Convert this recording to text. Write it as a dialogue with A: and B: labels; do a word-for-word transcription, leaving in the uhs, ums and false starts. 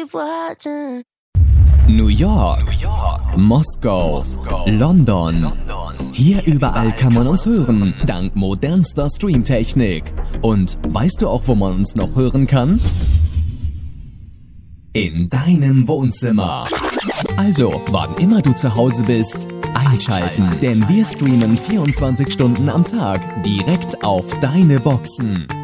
A: keep watching.
B: New York, New York, Moskau, Moskau, London. London. Hier überall kann man uns hören, dank modernster Streamtechnik. Und weißt du auch, wo man uns noch hören kann? In deinem Wohnzimmer. Also, wann immer du zu Hause bist, einschalten, denn wir streamen vierundzwanzig Stunden am Tag direkt auf deine Boxen.